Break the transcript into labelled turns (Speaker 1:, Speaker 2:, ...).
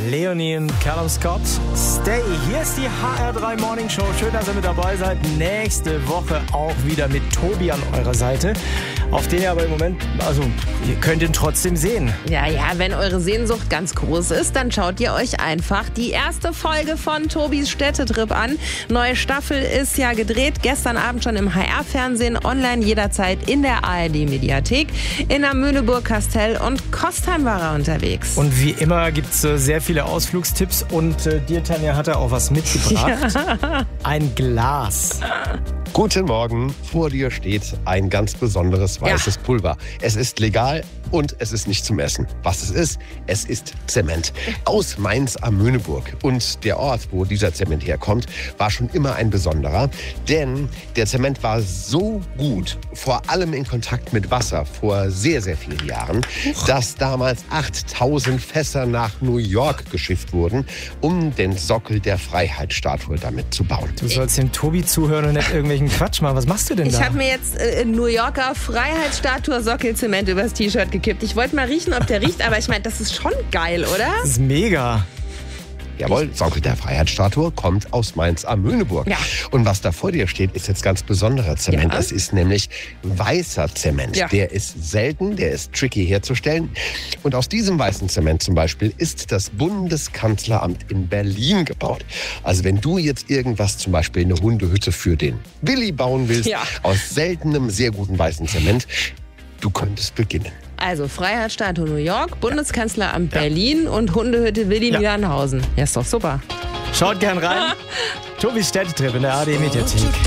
Speaker 1: Leonie und Callum Scott. Stay. Hier ist die HR3 Morning Show. Schön, dass ihr mit dabei seid. Nächste Woche auch wieder mit Tobi an eurer Seite. Auf den ihr aber im Moment, also ihr könnt ihn trotzdem sehen.
Speaker 2: Ja, wenn eure Sehnsucht ganz groß ist, dann schaut ihr euch einfach die erste Folge von Tobis Städtetrip an. Neue Staffel ist ja gedreht. Gestern Abend schon im HR-Fernsehen, online jederzeit in der ARD-Mediathek. In der Möhneburg, Kastell und Kostheim war er unterwegs.
Speaker 1: Und wie immer gibt es sehr viele Ausflugstipps und dir, Tanja, hat er auch was mitgebracht. Ja. Ein Glas.
Speaker 3: Guten Morgen, vor dir steht ein ganz besonderes weißes Pulver. Es ist legal und es ist nicht zum Essen. Was es ist? Es ist Zement aus Mainz am Möhneburg. Und der Ort, wo dieser Zement herkommt, war schon immer ein besonderer. Denn der Zement war so gut, vor allem in Kontakt mit Wasser, vor sehr, sehr vielen Jahren, dass damals 8000 Fässer nach New York geschifft wurden, um den Sockel der Freiheitsstatue damit zu bauen.
Speaker 1: Du sollst dem Tobi zuhören und nicht irgendwelchen Quatsch machen. Was machst du denn da?
Speaker 2: Ich habe mir jetzt New Yorker Freiheitsstatue Sockelzement übers T-Shirt gekippt. Ich wollte mal riechen, ob der riecht, aber ich meine, das ist schon geil, oder?
Speaker 1: Das ist mega.
Speaker 3: Jawohl, Sockel der Freiheitsstatue kommt aus Mainz am Möhneburg. Ja. Und was da vor dir steht, ist jetzt ganz besonderer Zement. Das ist nämlich weißer Zement. Ja. Der ist selten, der ist tricky herzustellen. Und aus diesem weißen Zement zum Beispiel ist das Bundeskanzleramt in Berlin gebaut. Also wenn du jetzt irgendwas, zum Beispiel eine Hundehütte für den Willi bauen willst, aus seltenem, sehr guten weißen Zement, du könntest beginnen.
Speaker 2: Also Freiheitsstatue New York, Bundeskanzleramt Berlin und Hundehütte Willi Niedernhausen. Ja, ist doch super.
Speaker 1: Schaut gern rein. Tobis Städtetrip in der ARD-Mediathek.